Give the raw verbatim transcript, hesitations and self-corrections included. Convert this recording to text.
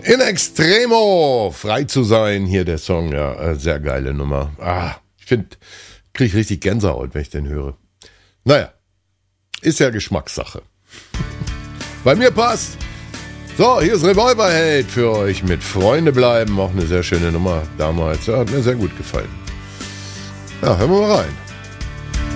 In Extremo, frei zu sein, hier der Song, ja, sehr geile Nummer. Ah, ich finde, kriege ich richtig Gänsehaut, wenn ich den höre. Naja, ist ja Geschmackssache. Bei mir passt. So, hier ist Revolverheld für euch mit Freunde bleiben. Auch eine sehr schöne Nummer damals. Ja, hat mir sehr gut gefallen. Ja, hören wir mal rein.